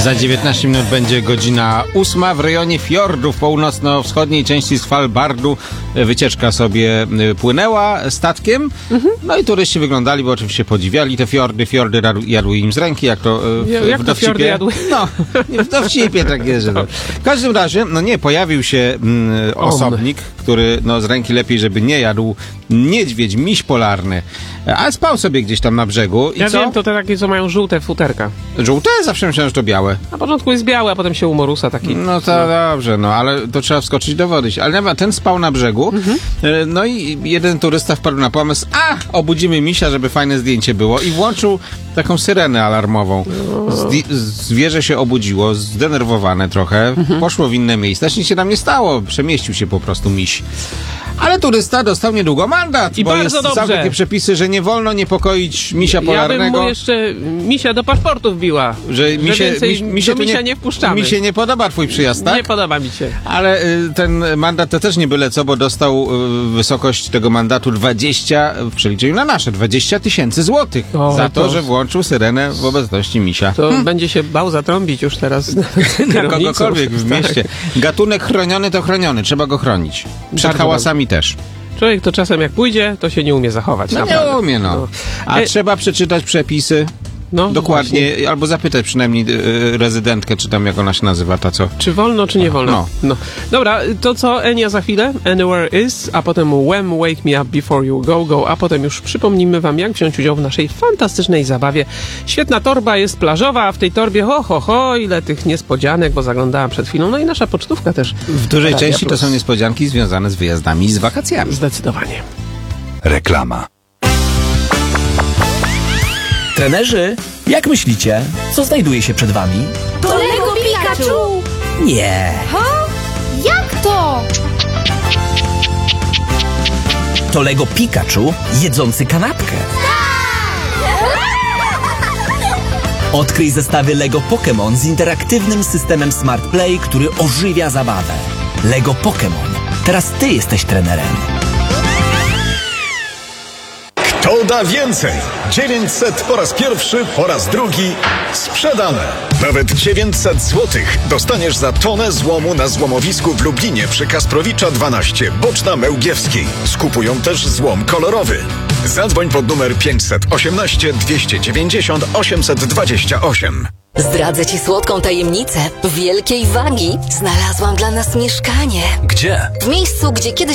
Za 19 minut będzie godzina 8. W rejonie fiordów północno-wschodniej części Svalbardu wycieczka sobie płynęła statkiem. No i turyści wyglądali, bo oczywiście podziwiali te fiordy. Fiordy jadły im z ręki, jak to jak w to fiordy dowcipie. jadły? No, w dowcipie tak jest. Że to. W każdym razie, no nie, pojawił się osobnik, który z ręki lepiej, żeby nie jadł, niedźwiedź, miś polarny. A spał sobie gdzieś tam na brzegu. I Ja co? wiem, to te takie, co mają żółte futerka. Żółte? Zawsze myślałem, że to białe. Na początku jest biały, a potem się umorusa taki. No to dobrze, ale to trzeba wskoczyć do wody. Ale ten spał na brzegu, no i jeden turysta wpadł na pomysł, obudzimy misia, żeby fajne zdjęcie było i włączył taką syrenę alarmową. Zwierzę się obudziło, zdenerwowane trochę, poszło w inne miejsca, nic się tam nie stało, przemieścił się po prostu miś. Ale turysta dostał niedługo mandat, I bo bardzo są dobrze. takie przepisy, że nie wolno niepokoić misia Ja bym polarnego. mu jeszcze misia do paszportu wbiła. Że więcej do tu misia nie wpuszczamy. Mi się nie podoba twój przyjazd, tak? Nie podoba mi się. Ale ten mandat to też nie byle co, bo dostał wysokość tego mandatu w przeliczeniu na nasze, 20 000 złotych za to, że włączył syrenę w obecności misia. To będzie się bał zatrąbić już teraz Na kogokolwiek w mieście. Gatunek chroniony to chroniony, trzeba go chronić. Przed Bardzo hałasami też. Człowiek to czasem jak pójdzie, to się nie umie zachować. No naprawdę. nie umie, A trzeba przeczytać przepisy. No, Dokładnie, właśnie. albo zapytać przynajmniej rezydentkę, czy tam jak ona się nazywa, ta co. Czy wolno, czy nie wolno? No. Dobra, to co Enia za chwilę? Anywhere is, a potem When Wake Me Up Before You Go, a potem już przypomnimy wam, jak wziąć udział w naszej fantastycznej zabawie. Świetna torba jest plażowa, a w tej torbie ile tych niespodzianek, bo zaglądałam przed chwilą. No i nasza pocztówka też. W dużej Radia części Plus. to są niespodzianki związane z wyjazdami i z wakacjami. Zdecydowanie. Reklama. Trenerzy, jak myślicie, co znajduje się przed wami? To Lego Pikachu! Nie. Jak to? To Lego Pikachu jedzący kanapkę. Odkryj zestawy Lego Pokémon z interaktywnym systemem Smart Play, który ożywia zabawę. Lego Pokémon. Teraz ty jesteś trenerem. Kto da więcej? 900 po raz pierwszy, po raz drugi sprzedane. Nawet 900 złotych dostaniesz za tonę złomu na złomowisku w Lublinie przy Kasprowicza 12, boczna Mełgiewskiej. Skupują też złom kolorowy. Zadzwoń pod numer 518 290 828. Zdradzę ci słodką tajemnicę. Wielkiej Wagi znalazłam dla nas mieszkanie. Gdzie? W miejscu, gdzie kiedyś